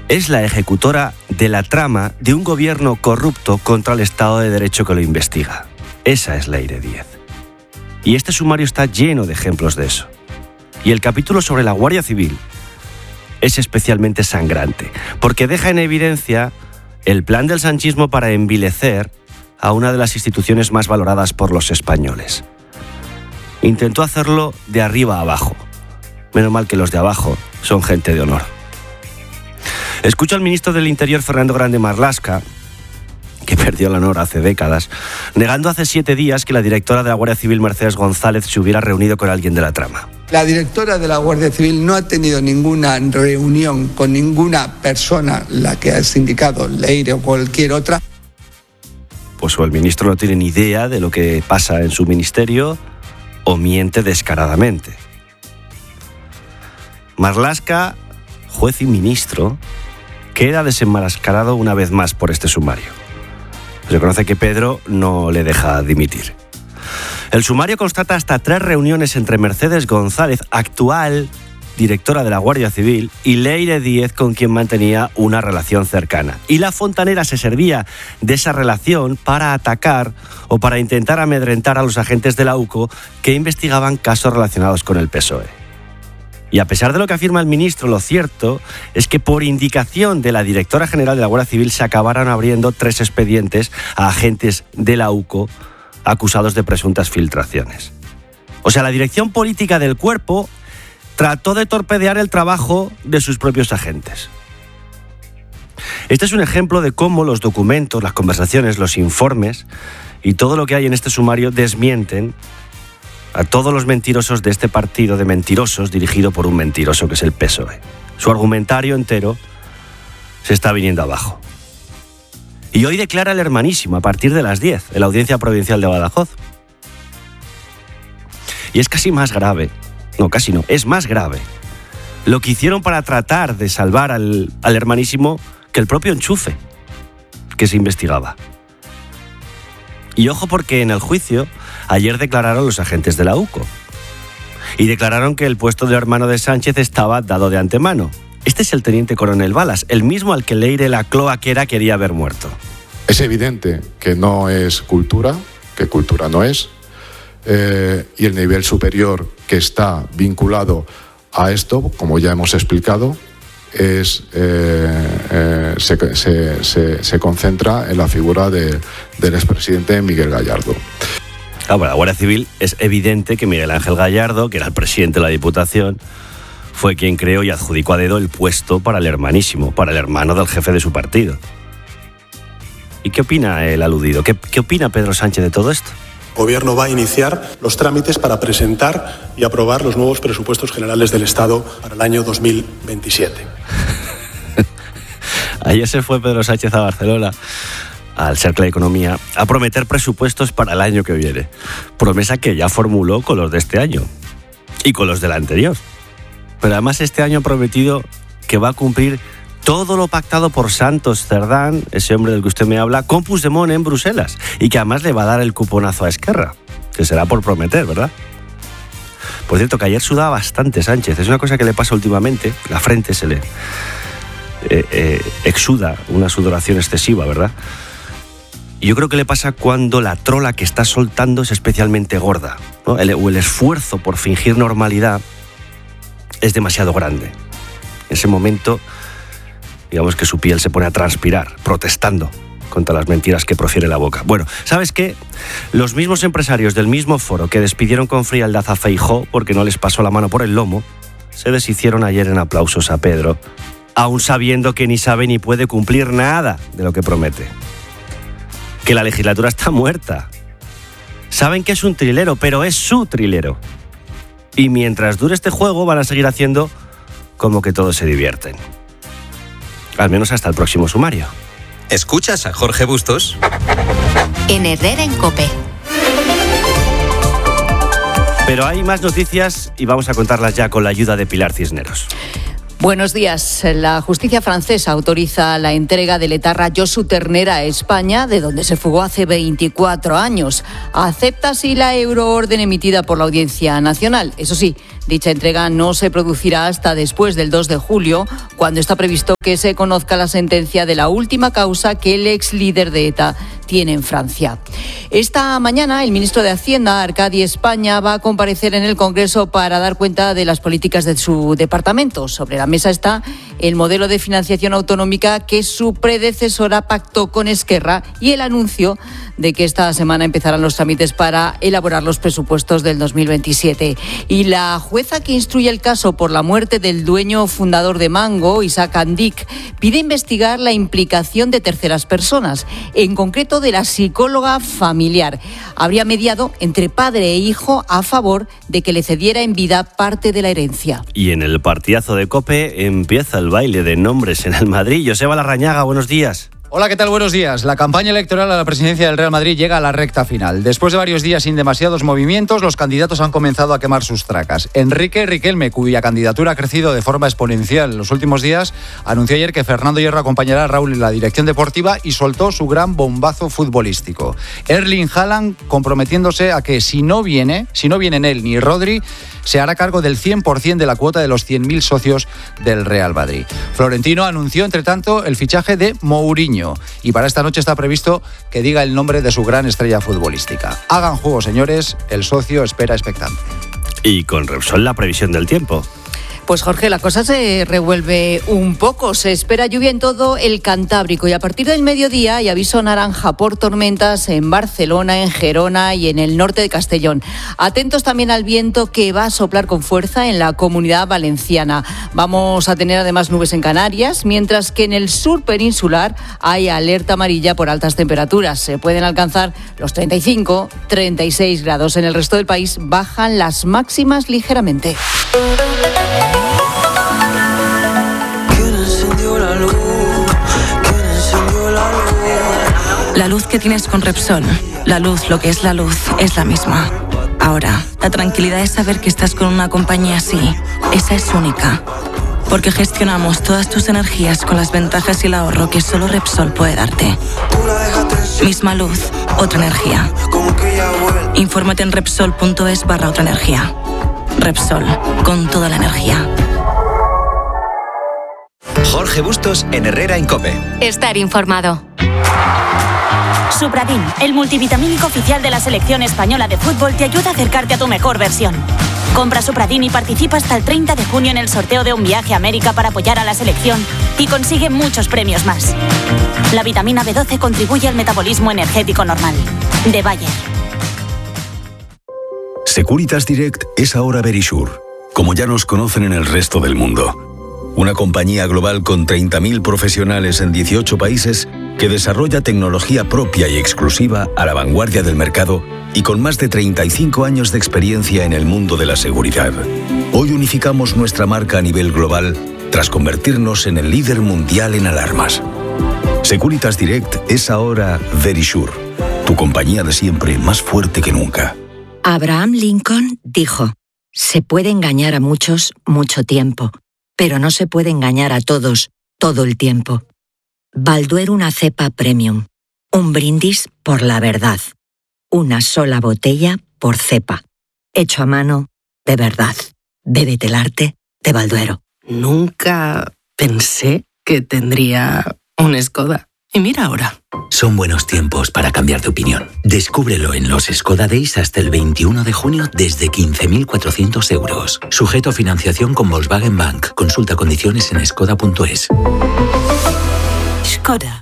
es la ejecutora de la trama de un gobierno corrupto contra el Estado de Derecho que lo investiga. Esa es Leire Díez. Y este sumario está lleno de ejemplos de eso. Y el capítulo sobre la Guardia Civil es especialmente sangrante, porque deja en evidencia el plan del sanchismo para envilecer a una de las instituciones más valoradas por los españoles. Intentó hacerlo de arriba a abajo. Menos mal que los de abajo son gente de honor. Escucho al ministro del Interior, Fernando Grande Marlaska, que perdió el honor hace décadas, negando hace 7 días que la directora de la Guardia Civil, Mercedes González, se hubiera reunido con alguien de la trama. La directora de la Guardia Civil no ha tenido ninguna reunión con ninguna persona, la que has indicado, Leire o cualquier otra. Pues o el ministro no tiene ni idea de lo que pasa en su ministerio o miente descaradamente. Marlaska, juez y ministro, queda desenmascarado una vez más por este sumario. Se conoce que Pedro no le deja dimitir. El sumario constata hasta 3 reuniones entre Mercedes González, actual directora de la Guardia Civil, y Leire Díez, con quien mantenía una relación cercana. Y la fontanera se servía de esa relación para atacar o para intentar amedrentar a los agentes de la UCO que investigaban casos relacionados con el PSOE. Y a pesar de lo que afirma el ministro, lo cierto es que por indicación de la directora general de la Guardia Civil se acabaron abriendo 3 expedientes a agentes de la UCO acusados de presuntas filtraciones. O sea, la dirección política del cuerpo trató de torpedear el trabajo de sus propios agentes. Este es un ejemplo de cómo los documentos, las conversaciones, los informes y todo lo que hay en este sumario desmienten a todos los mentirosos de este partido de mentirosos dirigido por un mentiroso que es el PSOE. Su argumentario entero se está viniendo abajo. Y hoy declara el Hermanísimo a partir de las 10 en la Audiencia Provincial de Badajoz. Y es casi más grave, es más grave lo que hicieron para tratar de salvar al Hermanísimo que el propio enchufe que se investigaba. Y ojo, porque en el juicio ayer declararon los agentes de la UCO y declararon que el puesto del hermano de Sánchez estaba dado de antemano. Este es el teniente coronel Balas, el mismo al que Leire la cloaquera quería ver muerto. Es evidente que no es cultura, que cultura no es, y el nivel superior que está vinculado a esto, como ya hemos explicado, se concentra en la figura del expresidente Miguel Gallardo. Bueno, la Guardia Civil es evidente que Miguel Ángel Gallardo, que era el presidente de la Diputación, fue quien creó y adjudicó a dedo el puesto para el Hermanísimo, para el hermano del jefe de su partido. ¿Y qué opina el aludido? ¿Qué opina Pedro Sánchez de todo esto? El Gobierno va a iniciar los trámites para presentar y aprobar los nuevos presupuestos generales del Estado para el año 2027. Ayer se fue Pedro Sánchez a Barcelona, al Cercle de Economía, a prometer presupuestos para el año que viene. Promesa que ya formuló con los de este año y con los del anterior. Pero además este año ha prometido que va a cumplir todo lo pactado por Santos Cerdán, ese hombre del que usted me habla, con Puigdemont en Bruselas, y que además le va a dar el cuponazo a Esquerra, que será por prometer, ¿verdad? Por cierto, que ayer sudaba bastante Sánchez. Es una cosa que le pasa últimamente. La frente se le exuda una sudoración excesiva, ¿verdad? Y yo creo que le pasa cuando la trola que está soltando es especialmente gorda, ¿no? O el esfuerzo por fingir normalidad es demasiado grande. En ese momento, digamos que su piel se pone a transpirar, protestando contra las mentiras que profiere la boca. Bueno, ¿sabes qué? Los mismos empresarios del mismo foro que despidieron con frialdad a Feijóo porque no les pasó la mano por el lomo, se deshicieron ayer en aplausos a Pedro, aún sabiendo que ni sabe ni puede cumplir nada de lo que promete. Que la legislatura está muerta. Saben que es un trilero, pero es su trilero. Y mientras dure este juego van a seguir haciendo como que todos se divierten. Al menos hasta el próximo sumario. ¿Escuchas a Jorge Bustos? En Herrera en COPE. Pero hay más noticias y vamos a contarlas ya con la ayuda de Pilar Cisneros. Buenos días. La justicia francesa autoriza la entrega del etarra Josu Ternera a España, de donde se fugó hace 24 años. Acepta así la euroorden emitida por la Audiencia Nacional. Eso sí, Dicha entrega no se producirá hasta después del 2 de julio, cuando está previsto que se conozca la sentencia de la última causa que el ex líder de ETA tiene en Francia. Esta mañana el ministro de Hacienda, Arcadi España, va a comparecer en el Congreso para dar cuenta de las políticas de su departamento. Sobre la mesa está el modelo de financiación autonómica que su predecesora pactó con Esquerra y el anuncio de que esta semana empezarán los trámites para elaborar los presupuestos del 2027. Y la jueza que instruye el caso por la muerte del dueño fundador de Mango, Isaac Andic, pide investigar la implicación de terceras personas, en concreto de la psicóloga familiar. Habría mediado entre padre e hijo a favor de que le cediera en vida parte de la herencia. Y en el partidazo de COPE empieza el baile de nombres en el Madrid. Joseba Larrañaga, buenos días. Hola, ¿qué tal? Buenos días. La campaña electoral a la presidencia del Real Madrid llega a la recta final. Después de varios días sin demasiados movimientos, los candidatos han comenzado a quemar sus tracas. Enrique Riquelme, cuya candidatura ha crecido de forma exponencial en los últimos días, anunció ayer que Fernando Hierro acompañará a Raúl en la dirección deportiva y soltó su gran bombazo futbolístico. Erling Haaland comprometiéndose a que si no vienen él ni Rodri, se hará cargo del 100% de la cuota de los 100.000 socios del Real Madrid. Florentino anunció, entre tanto, el fichaje de Mourinho y para esta noche está previsto que diga el nombre de su gran estrella futbolística. Hagan juego, señores, el socio espera expectante. Y con Repsol la previsión del tiempo. Pues Jorge, la cosa se revuelve un poco. Se espera lluvia en todo el Cantábrico y a partir del mediodía hay aviso naranja por tormentas en Barcelona, en Gerona y en el norte de Castellón. Atentos también al viento que va a soplar con fuerza en la Comunidad Valenciana. Vamos a tener además nubes en Canarias, mientras que en el sur peninsular hay alerta amarilla por altas temperaturas. Se pueden alcanzar los 35, 36 grados. En el resto del país bajan las máximas ligeramente. La luz que tienes con Repsol, la luz, lo que es la luz, es la misma. Ahora, la tranquilidad es saber que estás con una compañía así. Esa es única. Porque gestionamos todas tus energías con las ventajas y el ahorro que solo Repsol puede darte. Misma luz, otra energía. Infórmate en Repsol.es/otra energía. Repsol, con toda la energía. Jorge Bustos en Herrera en COPE. Estar informado. Supradin, el multivitamínico oficial de la selección española de fútbol, te ayuda a acercarte a tu mejor versión. Compra Supradin y participa hasta el 30 de junio en el sorteo de un viaje a América para apoyar a la selección y consigue muchos premios más. La vitamina B12 contribuye al metabolismo energético normal. De Bayer. Securitas Direct es ahora Verisure, como ya nos conocen en el resto del mundo. Una compañía global con 30.000 profesionales en 18 países que desarrolla tecnología propia y exclusiva a la vanguardia del mercado y con más de 35 años de experiencia en el mundo de la seguridad. Hoy unificamos nuestra marca a nivel global tras convertirnos en el líder mundial en alarmas. Securitas Direct es ahora Verisure, tu compañía de siempre más fuerte que nunca. Abraham Lincoln dijo: se puede engañar a muchos mucho tiempo, pero no se puede engañar a todos todo el tiempo. Balduero, una cepa premium. Un brindis por la verdad. Una sola botella por cepa. Hecho a mano, de verdad. Bébete el arte de Balduero. Nunca pensé que tendría un Skoda. Y mira ahora. Son buenos tiempos para cambiar de opinión. Descúbrelo en los Skoda Days hasta el 21 de junio desde 15.400 euros. Sujeto a financiación con Volkswagen Bank. Consulta condiciones en skoda.es. Skoda.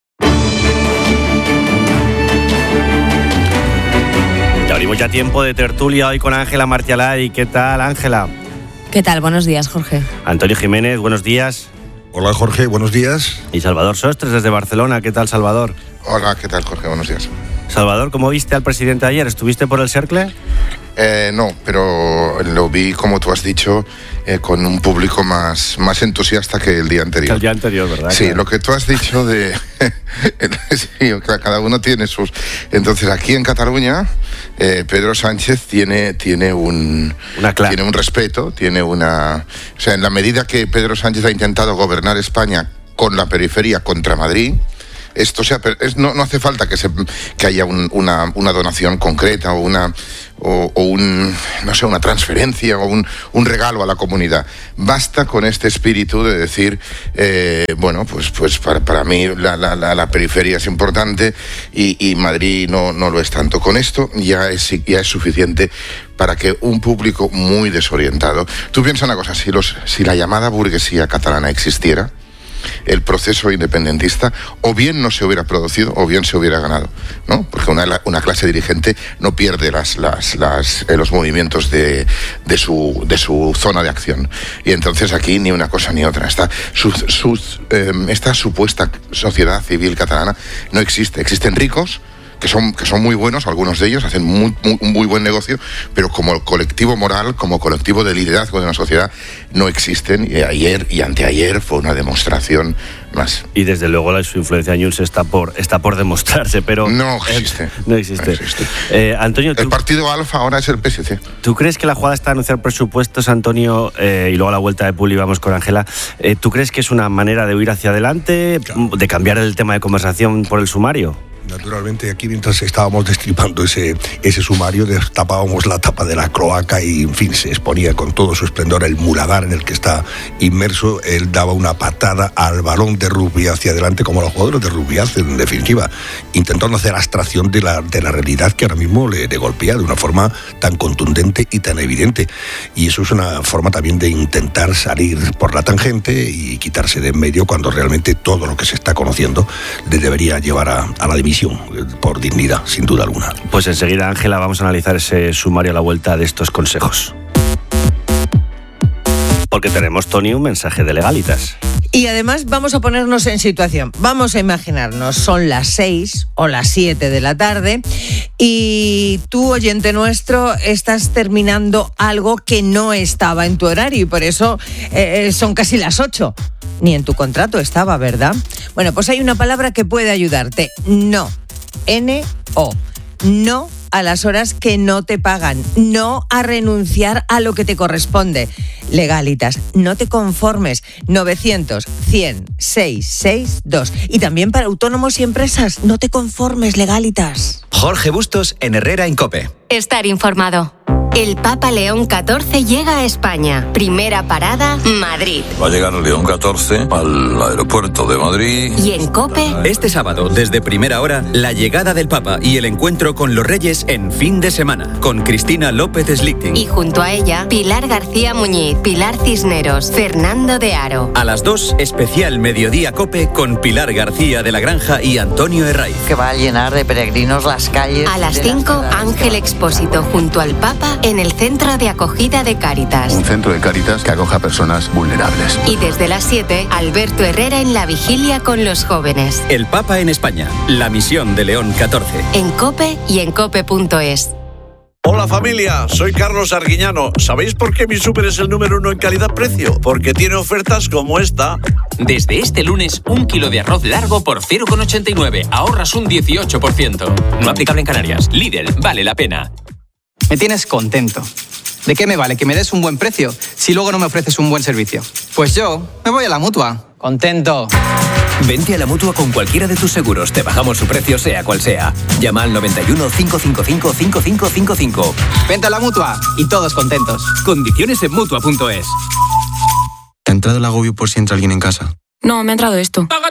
Ya abrimos ya tiempo de tertulia hoy con Ángela Martialay. ¿Qué tal, Ángela? ¿Qué tal? Buenos días, Jorge. Antonio Jiménez, buenos días. Hola, Jorge, buenos días. Y Salvador Sostres desde Barcelona. ¿Qué tal, Salvador? Hola, ¿qué tal, Jorge? Buenos días. Salvador, ¿cómo viste al presidente ayer? ¿Estuviste por el Cercle? No, pero lo vi, como tú has dicho, con un público más entusiasta que el día anterior. Que el día anterior, ¿verdad? Sí, claro. Lo que tú has dicho de... sí, cada uno tiene sus... Entonces, aquí en Cataluña, Pedro Sánchez tiene un respeto, tiene una... O sea, en la medida que Pedro Sánchez ha intentado gobernar España con la periferia contra Madrid, esto sea, no hace falta que haya una donación concreta o una transferencia o un regalo a la comunidad. Basta con este espíritu de decir, pues para mí la periferia es importante y Madrid no lo es tanto. Con esto ya es suficiente para que un público muy desorientado... Tú piensa una cosa, si la llamada burguesía catalana existiera, el proceso independentista o bien no se hubiera producido o bien se hubiera ganado, ¿no? Porque una clase dirigente no pierde los movimientos de su zona de acción, y entonces aquí ni una cosa ni otra. Esta supuesta sociedad civil catalana no existe. Existen ricos que son muy buenos, algunos de ellos hacen un muy buen negocio, pero como colectivo moral, como colectivo de liderazgo de una sociedad, no existen, y ayer y anteayer fue una demostración más. Y desde luego su influencia en Junts está por demostrarse, pero... No existe. No existe. Antonio, el partido alfa ahora es el PSC. ¿Tú crees que la jugada está a anunciar presupuestos, Antonio, y luego a la vuelta de Puli vamos con Ángela? ¿Tú crees que es una manera de huir hacia adelante, de cambiar el tema de conversación por el sumario? Naturalmente, aquí mientras estábamos destripando ese sumario, destapábamos la tapa de la cloaca y, en fin, se exponía con todo su esplendor el muladar en el que está inmerso. Él daba una patada al balón de rugby hacia adelante, como los jugadores de rugby hacen, en definitiva, intentando hacer abstracción de la realidad que ahora mismo le golpea de una forma tan contundente y tan evidente. Y eso es una forma también de intentar salir por la tangente y quitarse de en medio cuando realmente todo lo que se está conociendo le debería llevar a la dimisión por dignidad, sin duda alguna. Pues enseguida, Ángela, vamos a analizar ese sumario a la vuelta de estos consejos. Porque tenemos, Toni, un mensaje de Legalitas. Y además vamos a ponernos en situación. Vamos a imaginarnos, son las 6 o las 7 de la tarde y tú, oyente nuestro, estás terminando algo que no estaba en tu horario y por eso son casi las 8. Ni en tu contrato estaba, ¿verdad? Bueno, pues hay una palabra que puede ayudarte. No. N-O. No a las horas que no te pagan. No a renunciar a lo que te corresponde. Legalitas, no te conformes. 900-100-662. Y también para autónomos y empresas, no te conformes, Legalitas. Jorge Bustos en Herrera en COPE. Estar informado. El Papa León XIV llega a España. Primera parada, Madrid. Va a llegar León XIV al aeropuerto de Madrid. Y en COPE... Este sábado, desde primera hora, la llegada del Papa y el encuentro con los Reyes en fin de semana. Con Cristina López Slichting. Y junto a ella, Pilar García Muñiz, Pilar Cisneros, Fernando de Aro. A las 2, especial Mediodía COPE con Pilar García de la Granja y Antonio Herraiz. Que va a llenar de peregrinos las calles. A las 5, Ángel Expósito junto al Papa en el Centro de Acogida de Cáritas. Un centro de Cáritas que acoja a personas vulnerables. Y desde las 7, Alberto Herrera en la vigilia con los jóvenes. El Papa en España, la misión de León XIV. En COPE y en cope.es. Hola familia, soy Carlos Arguiñano. ¿Sabéis por qué mi súper es el número 1 en calidad-precio? Porque tiene ofertas como esta. Desde este lunes, 1 kilo de arroz largo por 0,89. Ahorras un 18%. No aplicable en Canarias. Lidl, vale la pena. Me tienes contento. ¿De qué me vale que me des un buen precio si luego no me ofreces un buen servicio? Pues yo me voy a la Mutua. Contento. Vente a la Mutua con cualquiera de tus seguros. Te bajamos su precio sea cual sea. Llama al 91 555 5555. Vente a la Mutua y todos contentos. Condiciones en Mutua.es. ¿Te ha entrado el agobio por si entra alguien en casa? No, me ha entrado esto.